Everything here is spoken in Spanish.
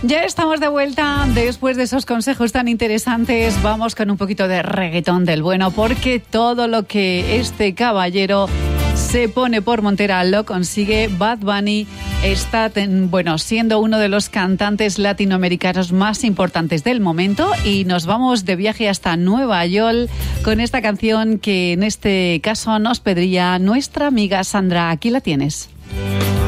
Ya estamos de vuelta después de esos consejos tan interesantes. Vamos con un poquito de reggaetón del bueno, porque todo lo que este caballero se pone por montera lo consigue. Bad Bunny está siendo uno de los cantantes latinoamericanos más importantes del momento, y nos vamos de viaje hasta Nueva York con esta canción que en este caso nos pediría nuestra amiga Sandra. Aquí la tienes.